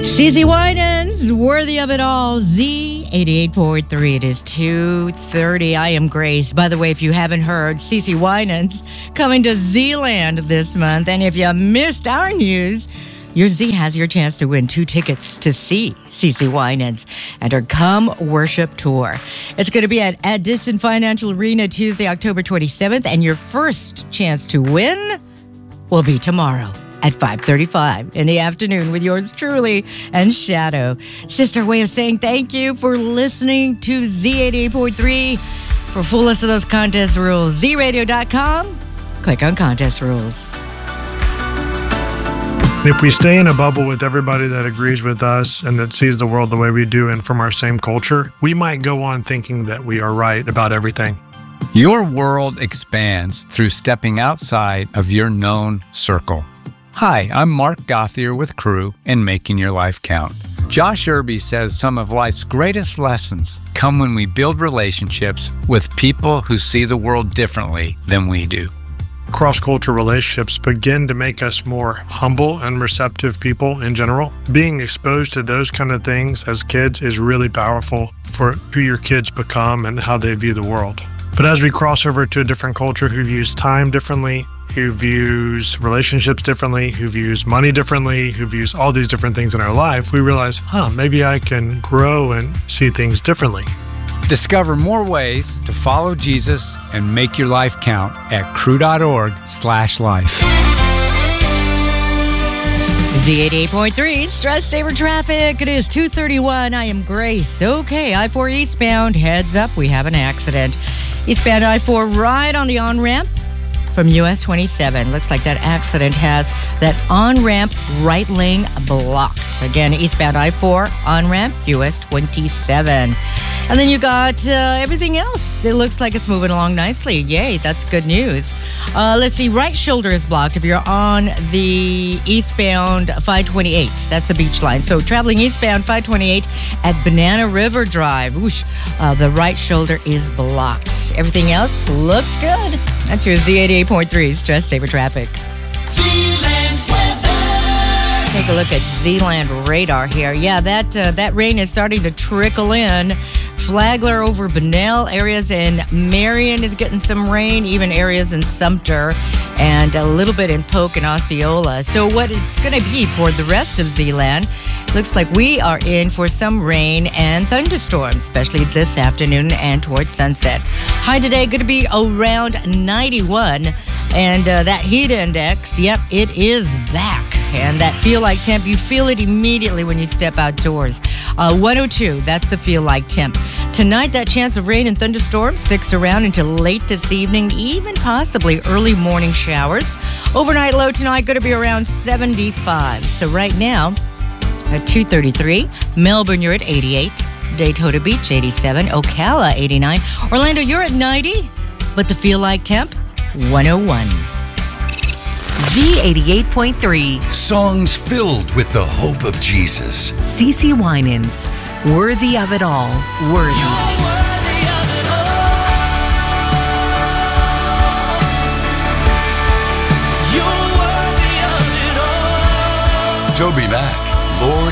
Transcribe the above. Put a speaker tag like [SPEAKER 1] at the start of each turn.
[SPEAKER 1] CeCe Winans, worthy of it all. Z88.3. It is 2:30. I am Grace. By the way, if you haven't heard, CeCe Winans coming to Zealand this month. And if you missed our news, your Z has your chance to win 2 tickets to see CeCe Winans and her Come Worship Tour. It's going to be at Addition Financial Arena Tuesday, October 27th. And your first chance to win will be tomorrow at 5:35 in the afternoon with yours truly and Shadow. It's just our way of saying thank you for listening to Z88.3. For a full list of those contest rules, zradio.com. Click on contest rules.
[SPEAKER 2] If we stay in a bubble with everybody that agrees with us and that sees the world the way we do and from our same culture, we might go on thinking that we are right about everything.
[SPEAKER 3] Your world expands through stepping outside of your known circle. Hi, I'm Mark Gothier with Crew and Making Your Life Count. Josh Irby says some of life's greatest lessons come when we build relationships with people who see the world differently than we do.
[SPEAKER 2] Cross-cultural relationships begin to make us more humble and receptive people in general. Being exposed to those kind of things as kids is really powerful for who your kids become and how they view the world. But as we cross over to a different culture who views time differently, who views relationships differently, who views money differently, who views all these different things in our life, we realize, maybe I can grow and see things differently.
[SPEAKER 3] Discover more ways to follow Jesus and make your life count at crew.org/life.
[SPEAKER 1] Z88.3, Stress Saver Traffic. It is 2:31. I am Grace. Okay, I-4 eastbound. Heads up, we have an accident. Eastbound I-4 right on the on-ramp from US 27. Looks like that accident has that on-ramp right lane blocked. Again, eastbound I-4 on-ramp, US 27. And then you got everything else. It looks like it's moving along nicely. Yay, that's good news. Let's see, right shoulder is blocked if you're on the eastbound 528. That's the beach line. So traveling eastbound 528 at Banana River Drive. Whoosh, the right shoulder is blocked. Everything else looks good. That's your Z88.3 Stress Saver Traffic.
[SPEAKER 4] Zealand weather.
[SPEAKER 1] Take a look at Zealand radar here. Yeah, that rain is starting to trickle in. Flagler over Bunnell, areas in Marion is getting some rain, even areas in Sumter, and a little bit in Polk and Osceola. So what it's going to be for the rest of Zealand, looks like we are in for some rain and thunderstorms, especially this afternoon and towards sunset. High today going to be around 91, and that heat index, yep, it is back. And that feel-like temp, you feel it immediately when you step outdoors. 102, that's the feel-like temp. Tonight, that chance of rain and thunderstorms sticks around until late this evening, even possibly early morning showers. Overnight low tonight going to be around 75. So right now, at 2:33, Melbourne, you're at 88. Daytona Beach, 87. Ocala, 89. Orlando, you're at 90. But the feel-like temp, 101.
[SPEAKER 5] Z88.3.
[SPEAKER 6] Songs filled with the hope of Jesus.
[SPEAKER 5] CeCe Winans, worthy of it all. Worthy.
[SPEAKER 4] You're worthy of it all. You're worthy of it all.
[SPEAKER 6] Toby Mac, Lord